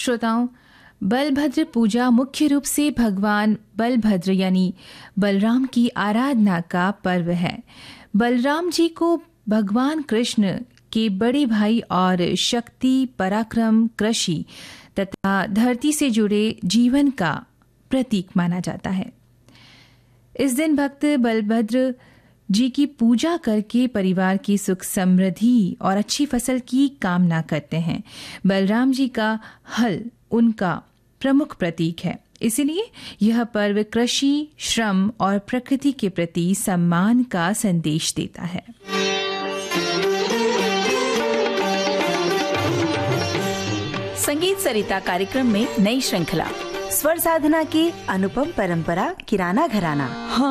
श्रोताओं, बलभद्र पूजा मुख्य रूप से भगवान बलभद्र यानी बलराम की आराधना का पर्व है। बलराम जी को भगवान कृष्ण के बड़े भाई और शक्ति, पराक्रम, कृषि तथा धरती से जुड़े जीवन का प्रतीक माना जाता है। इस दिन भक्त बलभद्र जी की पूजा करके परिवार की सुख समृद्धि और अच्छी फसल की कामना करते हैं। बलराम जी का हल उनका प्रमुख प्रतीक है, इसलिए यह पर्व कृषि, श्रम और प्रकृति के प्रति सम्मान का संदेश देता है। संगीत सरिता कार्यक्रम में नई श्रृंखला, स्वर साधना की अनुपम परंपरा, किराना घराना।